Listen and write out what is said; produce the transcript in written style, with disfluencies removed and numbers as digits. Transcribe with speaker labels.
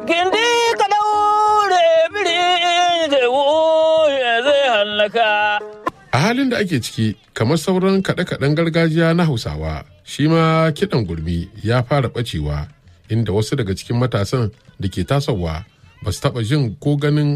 Speaker 1: Gindi ka daure biri da wuya zai hallaka.
Speaker 2: A halin da ake ciki, kamar sauran kaɗe-kaɗen gargajiya na Hausawa, shi ma kiɗan gurmi ya fara ɓacewa, inda wasu daga cikin matasan da ke tasowa ba su taɓa jin ko ganin